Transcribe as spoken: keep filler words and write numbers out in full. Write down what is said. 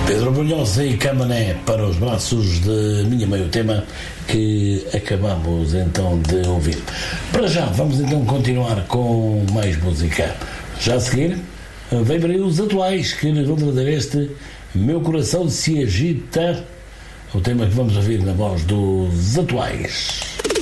Pedro Brunhosa e Camané para os braços de Minha Mãe, o tema que acabamos então de ouvir. Para já, vamos então continuar com mais música. Já a seguir, vem para aí os atuais que nos vão trazer este Meu Coração Se Agita, o tema que vamos ouvir na voz dos atuais.